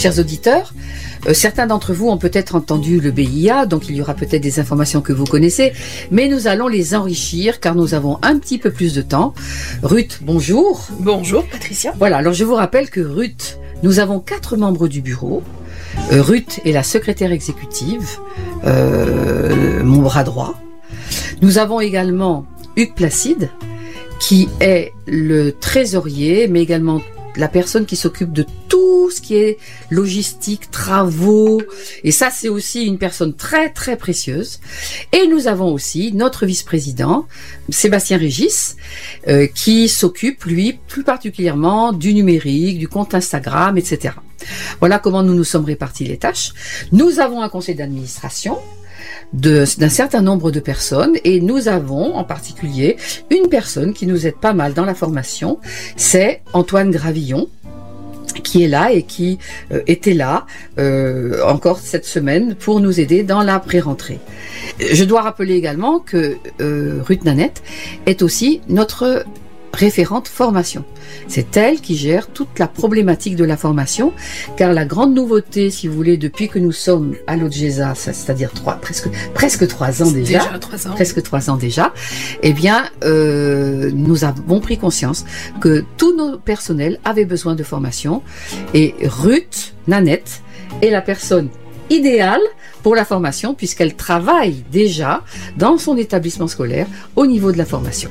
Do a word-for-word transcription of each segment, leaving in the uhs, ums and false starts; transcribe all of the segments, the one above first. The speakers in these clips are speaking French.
Chers auditeurs, euh, certains d'entre vous ont peut-être entendu le B I A, donc il y aura peut-être des informations que vous connaissez, mais nous allons les enrichir car nous avons un petit peu plus de temps. Ruth, bonjour. Bonjour Patricia. Voilà, alors je vous rappelle que Ruth, nous avons quatre membres du bureau. Euh, Ruth est la secrétaire exécutive, euh, mon bras droit. Nous avons également Hugues Placide, qui est le trésorier, mais également la personne qui s'occupe de tout ce qui est logistique, travaux, et ça c'est aussi une personne très très précieuse. Et nous avons aussi notre vice-président, Sébastien Régis, euh, qui s'occupe lui plus particulièrement du numérique, du compte Instagram, et cetera. Voilà comment nous nous sommes répartis les tâches. Nous avons un conseil d'administration De, d'un certain nombre de personnes et nous avons en particulier une personne qui nous aide pas mal dans la formation, c'est Antoine Gravillon qui est là et qui euh, était là euh, encore cette semaine pour nous aider dans la pré-rentrée. Je dois rappeler également que euh, Ruth Nanette est aussi notre référente formation. C'est elle qui gère toute la problématique de la formation, car la grande nouveauté, si vous voulez, depuis que nous sommes à l'O G E S A, c'est-à-dire trois, presque, presque trois ans déjà, déjà trois ans. presque trois ans déjà, eh bien, euh, nous avons pris conscience que tous nos personnels avaient besoin de formation, et Ruth Nanette est la personne idéale pour la formation, puisqu'elle travaille déjà dans son établissement scolaire au niveau de la formation.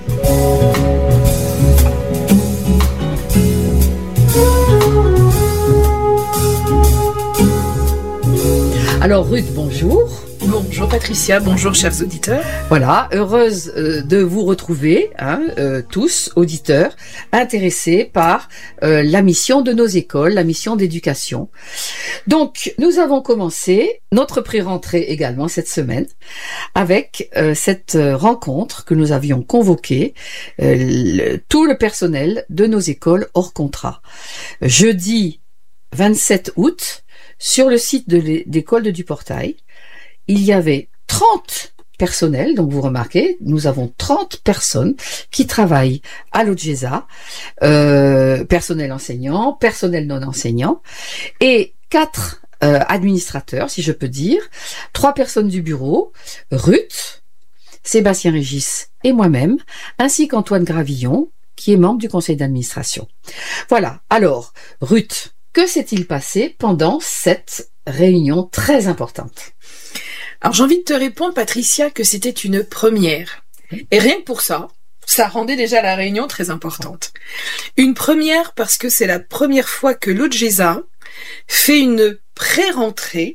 Alors Ruth, bonjour. Bonjour Patricia, bonjour chers auditeurs. Voilà, heureuse euh, de vous retrouver, hein, euh, tous auditeurs, intéressés par euh, la mission de nos écoles, la mission d'éducation. Donc, nous avons commencé notre pré-rentrée également cette semaine avec euh, cette rencontre que nous avions convoquée, euh, le, tout le personnel de nos écoles hors contrat. Jeudi vingt-sept août, sur le site de l'école de Duportail, il y avait trente personnels, donc vous remarquez, nous avons trente personnes qui travaillent à l'O G E S A, euh, personnel enseignant, personnel non enseignant, et quatre euh, administrateurs, si je peux dire, trois personnes du bureau, Ruth, Sébastien Régis et moi-même, ainsi qu'Antoine Gravillon, qui est membre du conseil d'administration. Voilà, alors, Ruth, que s'est-il passé pendant cette réunion très importante? Alors j'ai envie de te répondre Patricia que c'était une première. Et rien que pour ça, ça rendait déjà la réunion très importante. Une première parce que c'est la première fois que l'O G E S A fait une pré-rentrée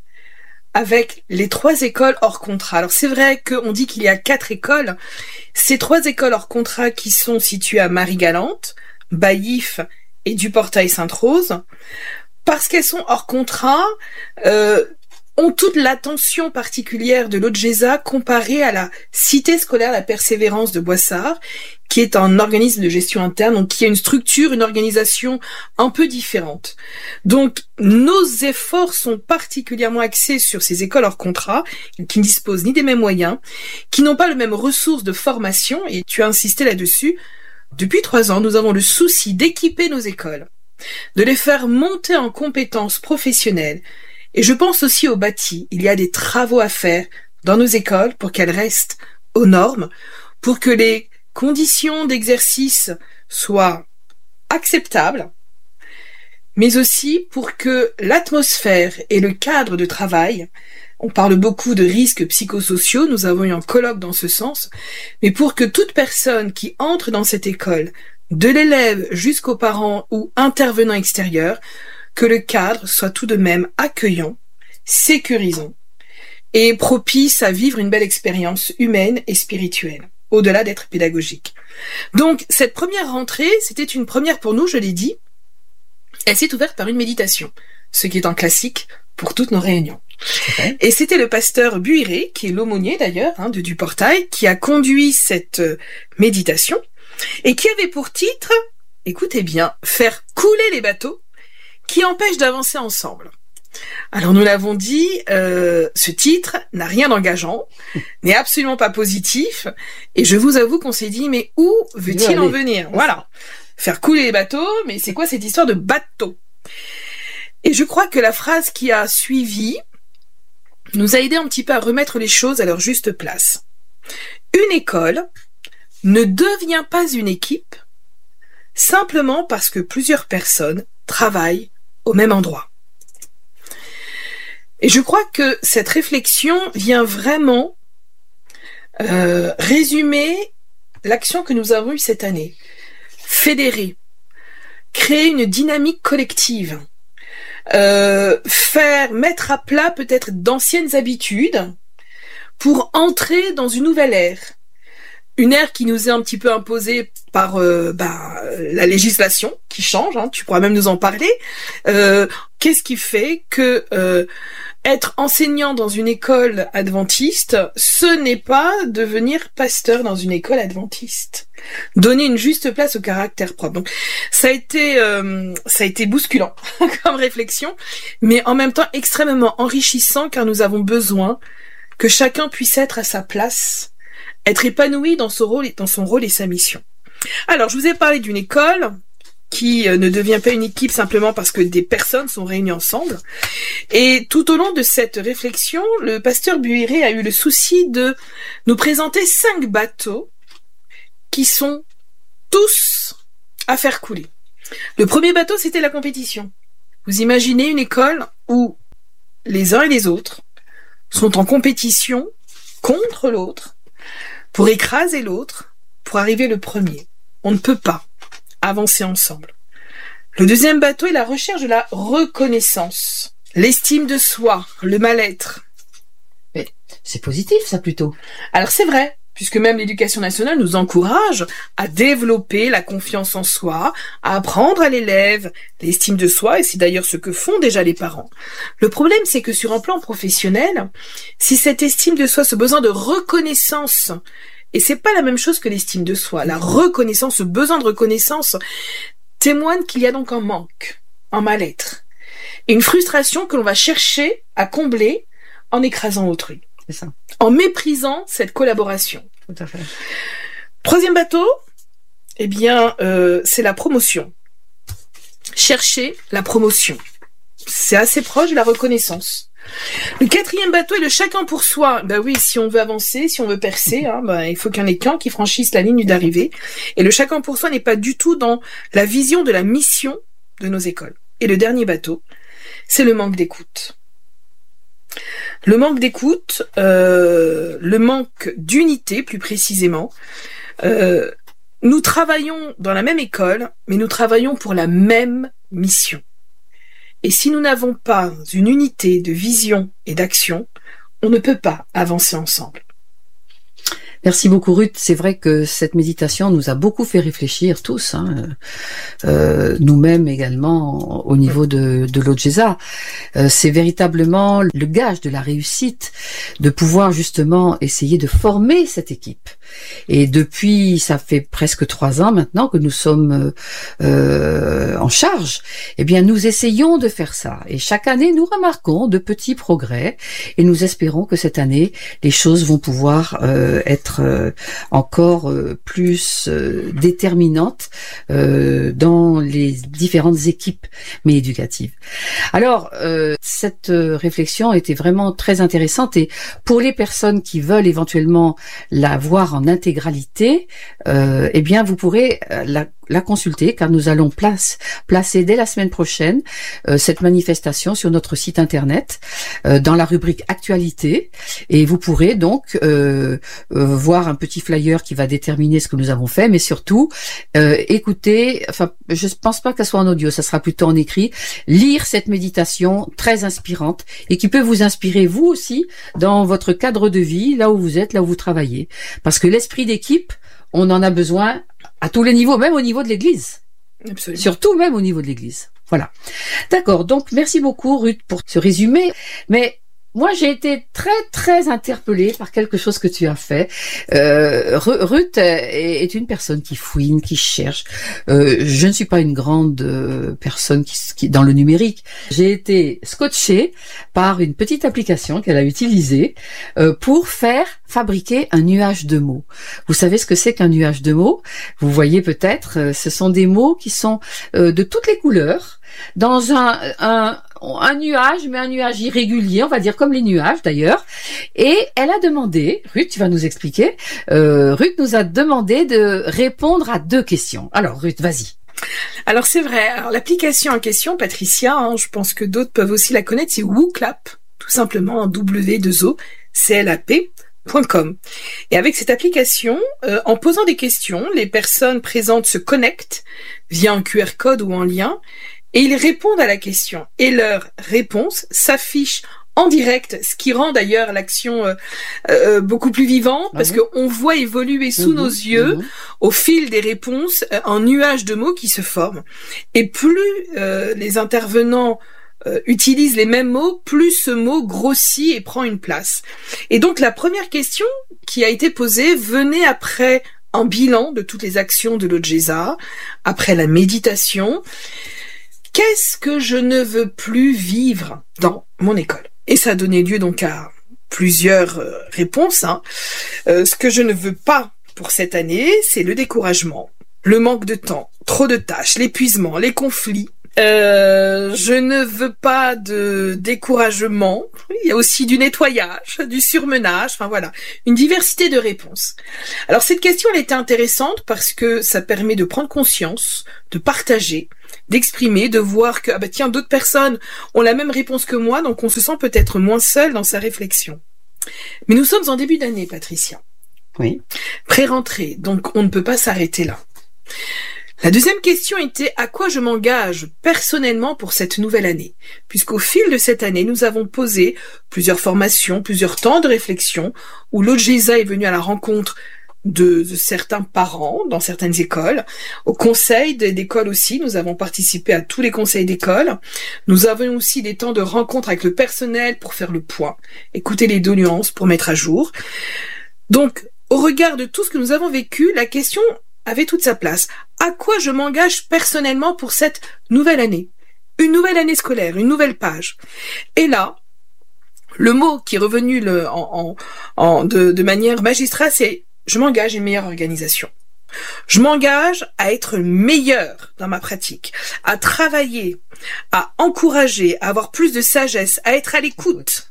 avec les trois écoles hors contrat. Alors c'est vrai qu'on dit qu'il y a quatre écoles. Ces trois écoles hors contrat qui sont situées à Marie-Galante, Baillif et Duportail-Sainte-Rose, parce qu'elles sont hors contrat, euh, ont toute l'attention particulière de l'O G E S A comparée à la Cité scolaire La Persévérance de Boissard, qui est un organisme de gestion interne, donc qui a une structure, une organisation un peu différente. Donc, nos efforts sont particulièrement axés sur ces écoles hors contrat, qui ne disposent ni des mêmes moyens, qui n'ont pas les mêmes ressources de formation, et tu as insisté là-dessus. Depuis trois ans, nous avons le souci d'équiper nos écoles, de les faire monter en compétences professionnelles. Et je pense aussi au bâti. Il y a des travaux à faire dans nos écoles pour qu'elles restent aux normes, pour que les conditions d'exercice soient acceptables, mais aussi pour que l'atmosphère et le cadre de travail, on parle beaucoup de risques psychosociaux, nous avons eu un colloque dans ce sens, mais pour que toute personne qui entre dans cette école, de l'élève jusqu'aux parents ou intervenants extérieurs, que le cadre soit tout de même accueillant, sécurisant et propice à vivre une belle expérience humaine et spirituelle, au-delà d'être pédagogique. Donc, cette première rentrée, c'était une première pour nous, je l'ai dit. Elle s'est ouverte par une méditation, ce qui est un classique pour toutes nos réunions. Okay. Et c'était le pasteur Buiré, qui est l'aumônier d'ailleurs hein, de Duportail, qui a conduit cette euh, méditation et qui avait pour titre, écoutez bien, faire couler les bateaux qui empêchent d'avancer ensemble. Alors nous l'avons dit, euh, ce titre n'a rien d'engageant, n'est absolument pas positif, et je vous avoue qu'on s'est dit, mais où veut-il en venir? Voilà, faire couler les bateaux, mais c'est quoi cette histoire de bateau? Et je crois que la phrase qui a suivi nous a aidé un petit peu à remettre les choses à leur juste place. Une école ne devient pas une équipe simplement parce que plusieurs personnes travaillent au même endroit. Et je crois que cette réflexion vient vraiment euh, résumer l'action que nous avons eue cette année. Fédérer, créer une dynamique collective, euh, faire mettre à plat peut-être d'anciennes habitudes pour entrer dans une nouvelle ère. Une ère qui nous est un petit peu imposée par euh, bah, la législation qui change, hein, tu pourras même nous en parler. Euh, qu'est-ce qui fait que euh, être enseignant dans une école adventiste, ce n'est pas devenir pasteur dans une école adventiste. Donner une juste place au caractère propre. Donc ça a été euh, ça a été bousculant comme réflexion, mais en même temps extrêmement enrichissant car nous avons besoin que chacun puisse être à sa place, être épanoui dans son rôle, dans son rôle et sa mission. Alors, je vous ai parlé d'une école qui ne devient pas une équipe simplement parce que des personnes sont réunies ensemble. Et tout au long de cette réflexion, le pasteur Buiré a eu le souci de nous présenter cinq bateaux qui sont tous à faire couler. Le premier bateau, c'était la compétition. Vous imaginez une école où les uns et les autres sont en compétition contre l'autre pour écraser l'autre, pour arriver le premier. On ne peut pas avancer ensemble. Le deuxième bateau est la recherche de la reconnaissance, l'estime de soi, le mal-être. Mais c'est positif, ça, plutôt. Alors c'est vrai, puisque même l'éducation nationale nous encourage à développer la confiance en soi, à apprendre à l'élève l'estime de soi, et c'est d'ailleurs ce que font déjà les parents. Le problème, c'est que sur un plan professionnel, si cette estime de soi, ce besoin de reconnaissance, et c'est pas la même chose que l'estime de soi, la reconnaissance, ce besoin de reconnaissance, témoigne qu'il y a donc un manque, un mal-être, et une frustration que l'on va chercher à combler en écrasant autrui. C'est ça. En méprisant cette collaboration. Tout à fait. Troisième bateau, eh bien, euh, c'est la promotion. Chercher la promotion. C'est assez proche de la reconnaissance. Le quatrième bateau est le chacun pour soi. Ben oui, si on veut avancer, si on veut percer, hein, ben, il faut qu'il y en ait qu'un qui franchisse la ligne d'arrivée. Et le chacun pour soi n'est pas du tout dans la vision de la mission de nos écoles. Et le dernier bateau, c'est le manque d'écoute. Le manque d'écoute, euh, le manque d'unité plus précisément. Euh, nous travaillons dans la même école, mais nous travaillons pour la même mission. Et si nous n'avons pas une unité de vision et d'action, on ne peut pas avancer ensemble. Merci beaucoup Ruth. C'est vrai que cette méditation nous a beaucoup fait réfléchir tous, hein. euh, nous-mêmes également au niveau de, de l'O G E S A. Euh, c'est véritablement le gage de la réussite de pouvoir justement essayer de former cette équipe. Et depuis, ça fait presque trois ans maintenant que nous sommes euh, en charge. Eh bien, nous essayons de faire ça. Et chaque année, nous remarquons de petits progrès. Et nous espérons que cette année, les choses vont pouvoir euh, être euh, encore euh, plus euh, déterminantes euh, dans les différentes équipes mais éducatives. Alors, euh, cette réflexion était vraiment très intéressante. Et pour les personnes qui veulent éventuellement la voir en intégralité, euh, eh bien vous pourrez la, la consulter car nous allons place, placer dès la semaine prochaine euh, cette manifestation sur notre site internet euh, dans la rubrique actualité et vous pourrez donc euh, euh, voir un petit flyer qui va déterminer ce que nous avons fait, mais surtout euh, écouter, enfin je pense pas qu'elle soit en audio, ça sera plutôt en écrit, lire cette méditation très inspirante et qui peut vous inspirer vous aussi dans votre cadre de vie, là où vous êtes, là où vous travaillez, parce que l'esprit d'équipe, on en a besoin à tous les niveaux, même au niveau de l'Église. Absolument. Surtout même au niveau de l'Église. Voilà. D'accord. Donc, merci beaucoup, Ruth, pour ce résumé. Mais moi, j'ai été très, très interpellée par quelque chose que tu as fait. Euh, Ruth est une personne qui fouine, qui cherche. Euh, je ne suis pas une grande personne qui, qui dans le numérique. J'ai été scotchée par une petite application qu'elle a utilisée euh, pour faire fabriquer un nuage de mots. Vous savez ce que c'est qu'un nuage de mots? Vous voyez peut-être, euh, ce sont des mots qui sont euh, de toutes les couleurs dans un, un, un nuage, mais un nuage irrégulier, on va dire comme les nuages d'ailleurs. Et elle a demandé, Ruth, tu vas nous expliquer, euh, Ruth nous a demandé de répondre à deux questions. Alors Ruth, vas-y. Alors c'est vrai, alors l'application en question, Patricia, hein, je pense que d'autres peuvent aussi la connaître, c'est WooClap, tout simplement, W deux O C L A P point com. Et avec cette application, euh, en posant des questions, les personnes présentes se connectent via un Q R code ou en lien, et ils répondent à la question. Et leur réponse s'affiche en direct, ce qui rend d'ailleurs l'action euh, euh, beaucoup plus vivante, parce ah bon qu'on voit évoluer sous mmh, nos yeux, mmh. au fil des réponses, euh, un nuage de mots qui se forme. Et plus euh, les intervenants euh, utilisent les mêmes mots, plus ce mot grossit et prend une place. Et donc la première question qui a été posée venait après un bilan de toutes les actions de l'Odjeza, après la méditation. Qu'est-ce que je ne veux plus vivre dans mon école ? Et ça a donné lieu donc à plusieurs euh, réponses. Hein. Euh, ce que je ne veux pas pour cette année, c'est le découragement, le manque de temps, trop de tâches, l'épuisement, les conflits. Euh, je ne veux pas de découragement. Il y a aussi du nettoyage, du surmenage. Enfin voilà, une diversité de réponses. Alors cette question, elle était intéressante parce que ça permet de prendre conscience, de partager, d'exprimer, de voir que ah bah tiens, d'autres personnes ont la même réponse que moi, donc on se sent peut-être moins seul dans sa réflexion. Mais nous sommes en début d'année, Patricia. Oui. Pré-rentrée, donc on ne peut pas s'arrêter là. La deuxième question était à quoi je m'engage personnellement pour cette nouvelle année, puisqu'au fil de cette année, nous avons posé plusieurs formations, plusieurs temps de réflexion, où l'Odjeza est venu à la rencontre de, de certains parents dans certaines écoles, au conseil d'école aussi, nous avons participé à tous les conseils d'école, nous avons aussi des temps de rencontre avec le personnel pour faire le point, écouter les doléances pour mettre à jour. Donc, au regard de tout ce que nous avons vécu, la question avait toute sa place. À quoi je m'engage personnellement pour cette nouvelle année ? Une nouvelle année scolaire, une nouvelle page. Et là, le mot qui est revenu le, en, en, en, de, de manière magistrale, c'est « je m'engage à une meilleure organisation ». Je m'engage à être meilleur dans ma pratique, à travailler, à encourager, à avoir plus de sagesse, à être à l'écoute,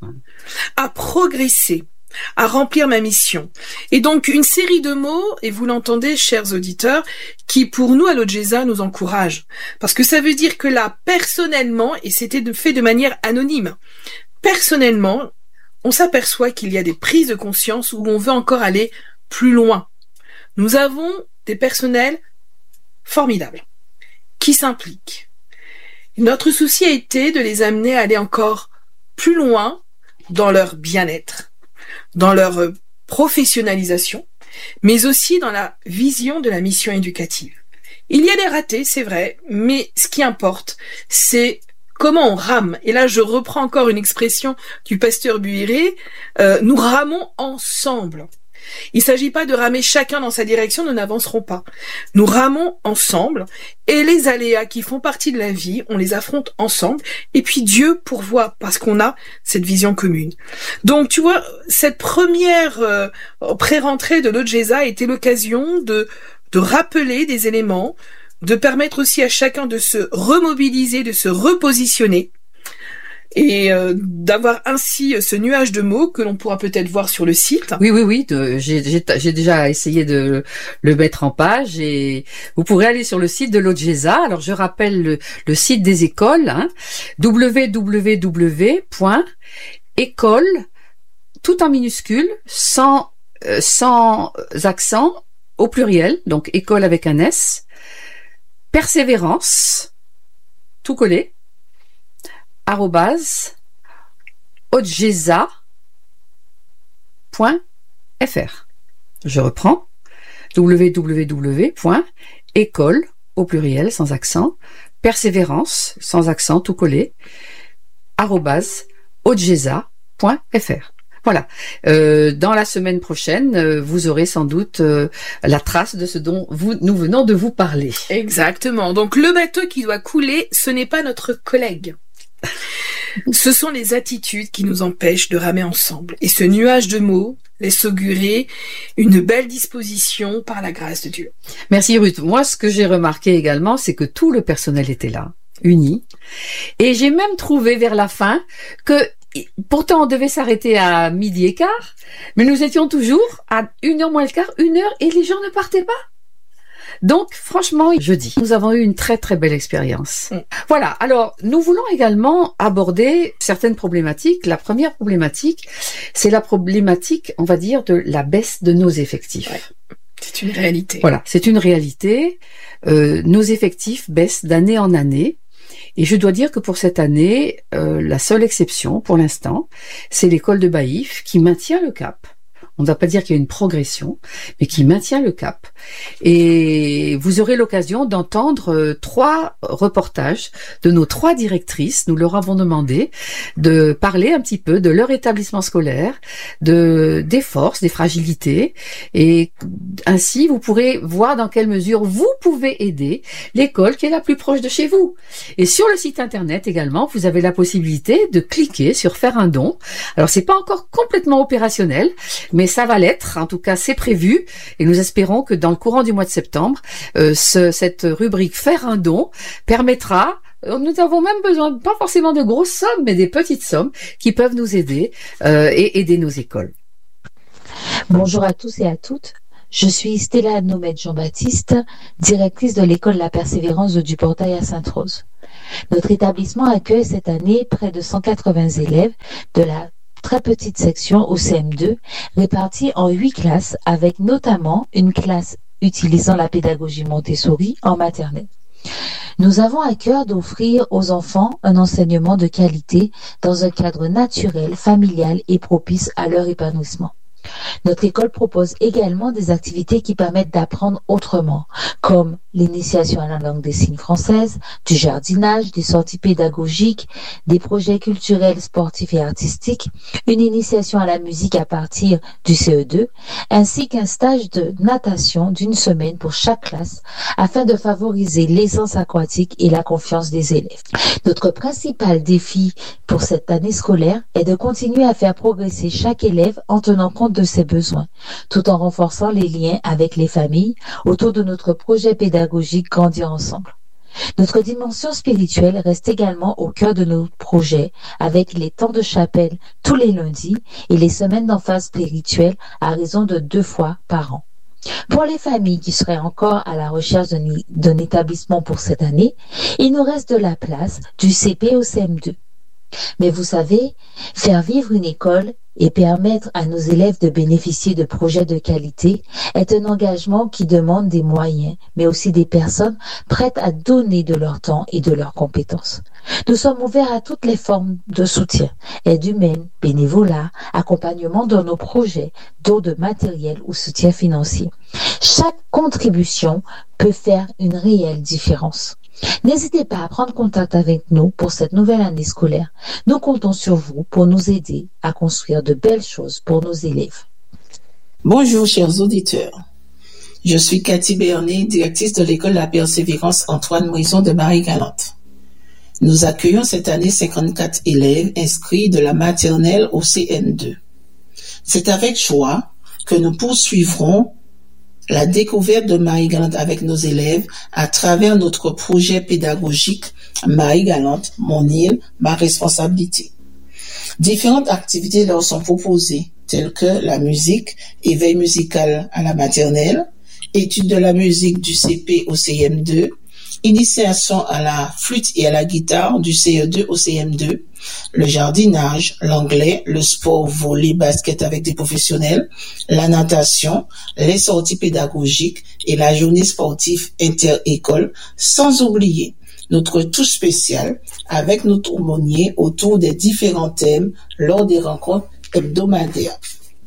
à progresser, à remplir ma mission. Et donc, une série de mots, et vous l'entendez, chers auditeurs, qui, pour nous, à l'Odjeza, nous encouragent. Parce que ça veut dire que là, personnellement, et c'était fait de manière anonyme, personnellement, on s'aperçoit qu'il y a des prises de conscience où on veut encore aller plus loin. Nous avons des personnels formidables, qui s'impliquent. Notre souci a été de les amener à aller encore plus loin dans leur bien-être, dans leur professionnalisation, mais aussi dans la vision de la mission éducative. Il y a des ratés, c'est vrai, mais ce qui importe, c'est comment on rame. Et là, je reprends encore une expression du pasteur Buiré, euh, nous ramons ensemble. Il ne s'agit pas de ramer chacun dans sa direction, nous n'avancerons pas. Nous ramons ensemble et les aléas qui font partie de la vie, on les affronte ensemble et puis Dieu pourvoit parce qu'on a cette vision commune. Donc tu vois, cette première euh, pré-rentrée de l'Odjeza était l'occasion de, de rappeler des éléments, de permettre aussi à chacun de se remobiliser, de se repositionner. Et euh, d'avoir ainsi ce nuage de mots que l'on pourra peut-être voir sur le site. Oui, oui, oui. De, j'ai, j'ai, j'ai déjà essayé de le mettre en page et vous pourrez aller sur le site de l'Odjeza. Alors, je rappelle le, le site des écoles, hein, w w w point école, tout en minuscule, sans, euh, sans accent, au pluriel, donc école avec un S, persévérance, tout collé, arrobase odjeza point f r. Je reprends w w w point école au pluriel sans accent persévérance sans accent tout collé arrobase odjeza point f r. Voilà. Euh, dans la semaine prochaine, euh, vous aurez sans doute euh, la trace de ce dont vous, nous venons de vous parler. Exactement. Donc le bateau qui doit couler, ce n'est pas notre collègue. Ce sont les attitudes qui nous empêchent de ramer ensemble. Et ce nuage de mots laisse augurer une belle disposition par la grâce de Dieu. Merci Ruth. Moi, ce que j'ai remarqué également, c'est que tout le personnel était là. unis. Et j'ai même trouvé vers la fin que, pourtant on devait s'arrêter à midi et quart, mais nous étions toujours à une heure moins le quart, une heure, et les gens ne partaient pas. Donc, franchement, jeudi, nous avons eu une très très belle expérience. Mm. Voilà, alors nous voulons également aborder certaines problématiques. La première problématique, c'est la problématique, on va dire, de la baisse de nos effectifs. Ouais. C'est une réalité. Voilà, c'est une réalité. Euh, nos effectifs baissent d'année en année. Et je dois dire que pour cette année, euh, la seule exception, pour l'instant, c'est l'école de Baïf qui maintient le cap. On ne va pas dire qu'il y a une progression, mais qui maintient le cap. Et vous aurez l'occasion d'entendre euh, trois reportages de nos trois directrices. Nous leur avons demandé de parler un petit peu de leur établissement scolaire, de des forces, des fragilités, et ainsi vous pourrez voir dans quelle mesure vous pouvez aider l'école qui est la plus proche de chez vous. Et sur le site internet également, vous avez la possibilité de cliquer sur faire un don. Alors c'est pas encore complètement opérationnel, mais ça va l'être, en tout cas c'est prévu, et nous espérons que dans le courant du mois de septembre, euh, ce, cette rubrique faire un don permettra, nous avons même besoin, pas forcément de grosses sommes, mais des petites sommes qui peuvent nous aider euh, et aider nos écoles. Bonjour à tous et à toutes. Je suis Stella Nomède Jean-Baptiste, directrice de l'école La Persévérance de Duportail à Sainte-Rose. Notre établissement accueille cette année près de cent quatre-vingts élèves de la très petite section au C M deux, répartie en huit classes, avec notamment une classe utilisant la pédagogie Montessori en maternelle. Nous avons à cœur d'offrir aux enfants un enseignement de qualité dans un cadre naturel, familial et propice à leur épanouissement. Notre école propose également des activités qui permettent d'apprendre autrement, comme l'initiation à la langue des signes française, du jardinage, des sorties pédagogiques, des projets culturels, sportifs et artistiques, une initiation à la musique à partir du C E deux, ainsi qu'un stage de natation d'une semaine pour chaque classe, afin de favoriser l'aisance aquatique et la confiance des élèves. Notre principal défi pour cette année scolaire est de continuer à faire progresser chaque élève en tenant compte de ses besoins, tout en renforçant les liens avec les familles autour de notre projet pédagogique Grandir ensemble. Notre dimension spirituelle reste également au cœur de nos projets, avec les temps de chapelle tous les lundis et les semaines d'emphase spirituelle à raison de deux fois par an. Pour les familles qui seraient encore à la recherche d'un établissement pour cette année, il nous reste de la place du C P au C M deux. Mais vous savez, faire vivre une école et permettre à nos élèves de bénéficier de projets de qualité est un engagement qui demande des moyens, mais aussi des personnes prêtes à donner de leur temps et de leurs compétences. Nous sommes ouverts à toutes les formes de soutien, aide humaine, bénévolat, accompagnement dans nos projets, dons de matériel ou soutien financier. Chaque contribution peut faire une réelle différence. N'hésitez pas à prendre contact avec nous pour cette nouvelle année scolaire. Nous comptons sur vous pour nous aider à construire de belles choses pour nos élèves. Bonjour chers auditeurs. Je suis Cathy Bernet, directrice de l'école La Persévérance Antoine Moison de Marie-Galante. Nous accueillons cette année cinquante-quatre élèves inscrits de la maternelle au C M deux. C'est avec joie que nous poursuivrons la découverte de Marie-Galante avec nos élèves à travers notre projet pédagogique Marie-Galante, mon île, ma responsabilité. Différentes activités leur sont proposées, telles que la musique, éveil musical à la maternelle, étude de la musique du C P au C M deux, initiation à la flûte et à la guitare du C E deux au C M deux, le jardinage, l'anglais, le sport, volley, basket avec des professionnels, la natation, les sorties pédagogiques et la journée sportive inter-école, sans oublier notre touche spéciale avec notre aumônier autour des différents thèmes lors des rencontres hebdomadaires.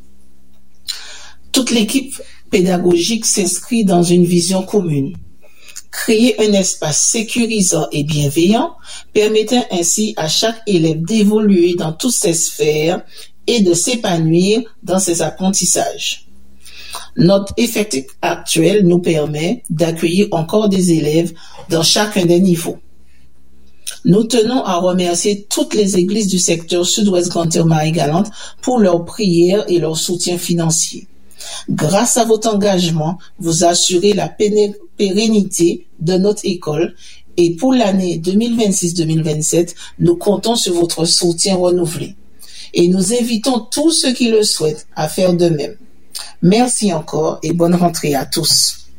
Toute l'équipe pédagogique s'inscrit dans une vision commune. Créer un espace sécurisant et bienveillant, permettant ainsi à chaque élève d'évoluer dans toutes ses sphères et de s'épanouir dans ses apprentissages. Notre effectif actuel nous permet d'accueillir encore des élèves dans chacun des niveaux. Nous tenons à remercier toutes les églises du secteur Sud-Ouest Grandir Marie-Galante pour leurs prières et leur soutien financier. Grâce à votre engagement, vous assurez la pérennité de notre école Et pour l'année deux mille vingt-six deux mille vingt-sept, nous comptons sur votre soutien renouvelé. Et nous invitons tous ceux qui le souhaitent à faire de même. Merci encore et bonne rentrée à tous.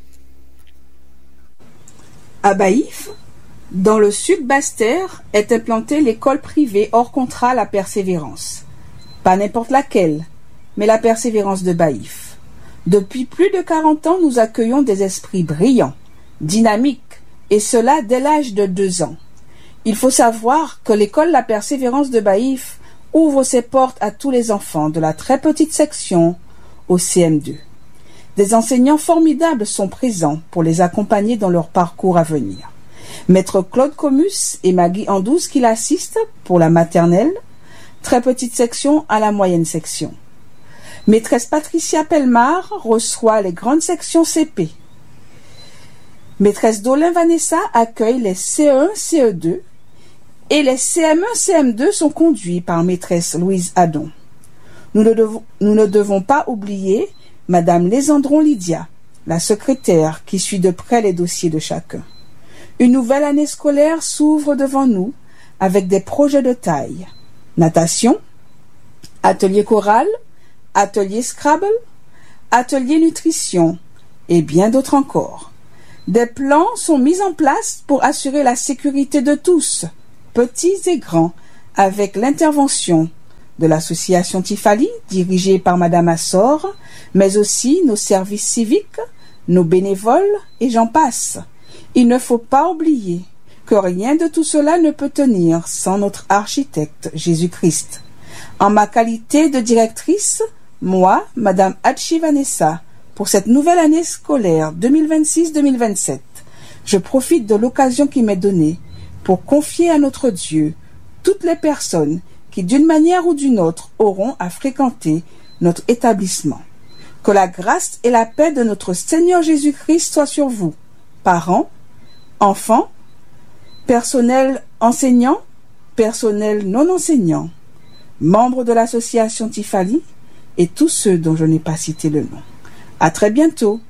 À Baïf, dans le sud Basse-Terre, est implantée l'école privée hors contrat La Persévérance. Pas n'importe laquelle, mais la Persévérance de Baïf. Depuis plus de quarante ans, nous accueillons des esprits brillants, dynamiques, et cela dès l'âge de deux ans. Il faut savoir que l'école La Persévérance de Baïf ouvre ses portes à tous les enfants de la très petite section au C M deux. Des enseignants formidables sont présents pour les accompagner dans leur parcours à venir. Maître Claude Comus et Maggie Andouze qui l'assistent pour la maternelle, très petite section à la moyenne section. Maîtresse Patricia Pelmar reçoit les grandes sections C P. Maîtresse Dolin Vanessa accueille les C E un C E deux et les C M un C M deux sont conduits par maîtresse Louise Adon. Nous ne devons, nous ne devons pas oublier Madame Lésandron Lydia, la secrétaire qui suit de près les dossiers de chacun. Une nouvelle année scolaire s'ouvre devant nous avec des projets de taille. Natation, atelier choral, atelier Scrabble, atelier nutrition et bien d'autres encore. Des plans sont mis en place pour assurer la sécurité de tous, petits et grands, avec l'intervention de l'association Tifali, dirigée par Madame Assor, mais aussi nos services civiques, nos bénévoles et j'en passe. Il ne faut pas oublier que rien de tout cela ne peut tenir sans notre architecte Jésus-Christ. En ma qualité de directrice, moi, Madame Hachi Vanessa, pour cette nouvelle année scolaire deux mille vingt-six deux mille vingt-sept, je profite de l'occasion qui m'est donnée pour confier à notre Dieu toutes les personnes qui, d'une manière ou d'une autre, auront à fréquenter notre établissement. Que la grâce et la paix de notre Seigneur Jésus-Christ soient sur vous, parents, enfants, personnel enseignant, personnel non enseignant, membres de l'association Tifali et tous ceux dont je n'ai pas cité le nom. À très bientôt.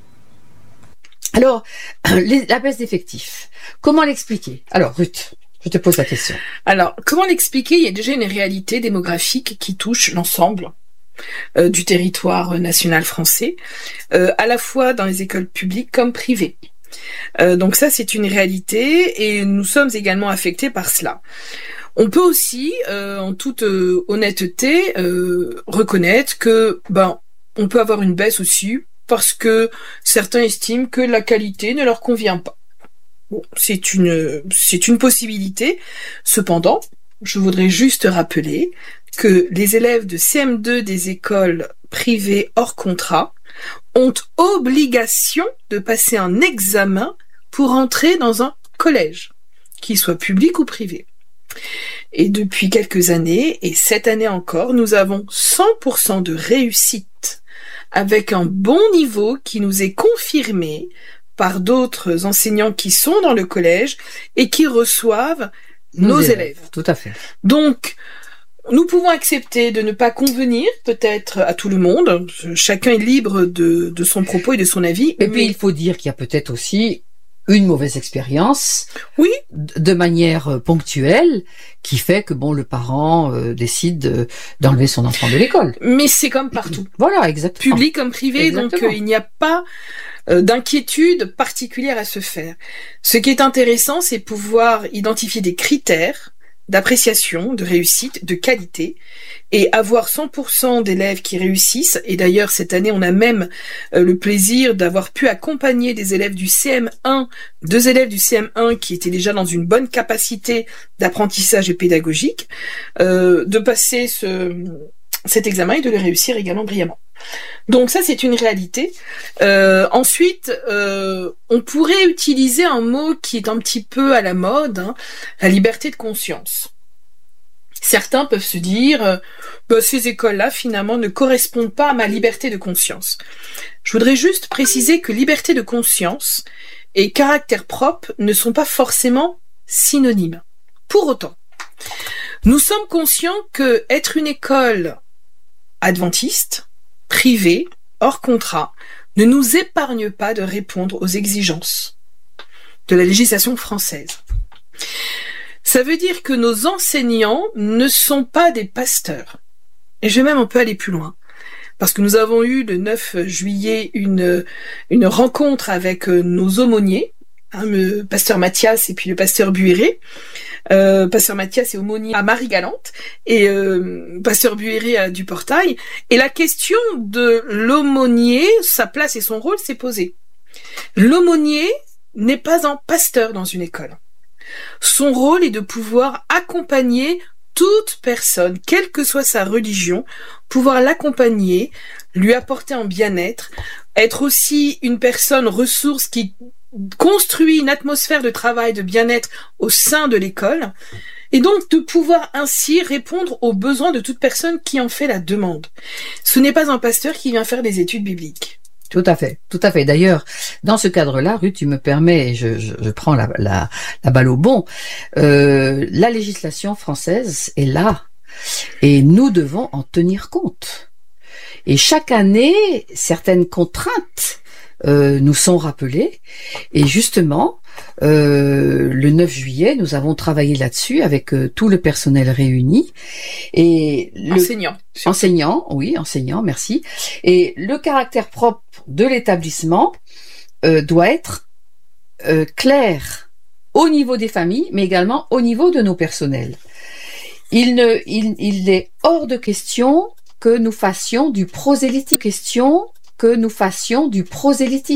Alors, les, la baisse d'effectifs, comment l'expliquer? Alors, Ruth, je te pose la question. Alors, comment l'expliquer? Il y a déjà une réalité démographique qui touche l'ensemble euh, du territoire national français, euh, à la fois dans les écoles publiques comme privées. Euh, donc ça, c'est une réalité et nous sommes également affectés par cela. On peut aussi, euh, en toute euh, honnêteté, euh, reconnaître que ben on peut avoir une baisse aussi parce que certains estiment que la qualité ne leur convient pas. Bon, c'est une c'est une possibilité. Cependant, je voudrais juste rappeler que les élèves de C M deux des écoles privées hors contrat ont obligation de passer un examen pour entrer dans un collège, qu'il soit public ou privé. Et depuis quelques années, et cette année encore, nous avons cent pour cent de réussite avec un bon niveau qui nous est confirmé par d'autres enseignants qui sont dans le collège et qui reçoivent nos, nos élèves. élèves. Tout à fait. Donc, nous pouvons accepter de ne pas convenir peut-être à tout le monde. Chacun est libre de, de son propos et de son avis. Et mais... puis, il faut dire qu'il y a peut-être aussi une mauvaise expérience, oui, de manière ponctuelle, qui fait que bon, le parent euh, décide de, d'enlever son enfant de l'école. Mais c'est comme partout. Voilà, exactement. Public comme privé, exactement. Donc euh, il n'y a pas euh, d'inquiétude particulière à se faire. Ce qui est intéressant, c'est pouvoir identifier des critères d'appréciation, de réussite, de qualité, et avoir cent pour cent d'élèves qui réussissent. Et d'ailleurs, cette année, on a même euh, le plaisir d'avoir pu accompagner des élèves du C M un, deux élèves du C M un qui étaient déjà dans une bonne capacité d'apprentissage et pédagogique, euh, de passer ce, cet examen et de le réussir également brillamment. Donc ça, c'est une réalité. Euh, ensuite, euh, on pourrait utiliser un mot qui est un petit peu à la mode, hein, la liberté de conscience. Certains peuvent se dire, euh, bah, ces écoles-là, finalement, ne correspondent pas à ma liberté de conscience. Je voudrais juste préciser que liberté de conscience et caractère propre ne sont pas forcément synonymes. Pour autant, nous sommes conscients que être une école adventiste, privée, hors contrat, ne nous épargne pas de répondre aux exigences de la législation française. Ça veut dire que nos enseignants ne sont pas des pasteurs. Et je vais même un peu aller plus loin. Parce que nous avons eu le neuf juillet une, une rencontre avec nos aumôniers, hein, le pasteur Mathias et puis le pasteur Buéré. Euh, pasteur Mathias est aumônier à Marie-Galante et euh, pasteur Buéré à du Portail. Et la question de l'aumônier, sa place et son rôle s'est posée. L'aumônier n'est pas un pasteur dans une école. Son rôle est de pouvoir accompagner toute personne, quelle que soit sa religion, pouvoir l'accompagner, lui apporter un bien-être, être aussi une personne ressource qui construit une atmosphère de travail, de bien-être au sein de l'école, et donc de pouvoir ainsi répondre aux besoins de toute personne qui en fait la demande. Ce n'est pas un pasteur qui vient faire des études bibliques. Tout à fait, tout à fait. D'ailleurs, dans ce cadre-là, Ruth, tu me permets, je, je, je prends la, la, la balle au bond, euh, la législation française est là et nous devons en tenir compte. Et chaque année, certaines contraintes euh, nous sont rappelées et justement, euh, le neuf juillet, nous avons travaillé là-dessus avec euh, tout le personnel réuni et le Enseignant. enseignant, oui, enseignant, merci. Et le caractère propre de l'établissement euh, doit être euh, clair au niveau des familles, mais également au niveau de nos personnels. Il ne, il, il est hors de question que nous fassions du prosélytisme, question que nous fassions du prosélytisme.